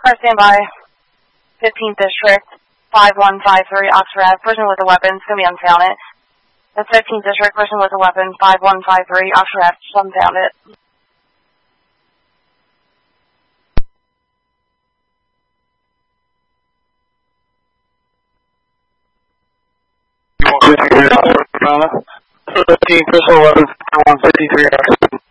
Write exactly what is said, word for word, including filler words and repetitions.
Car standby. fifteenth District, five one five three Oxford Ave. Person with a weapon, it's going to be unfounded. The fifteenth District, person with a weapon, five one five three Oxford Ave, just unfounded. fifteen, person eleven, one fifty-three.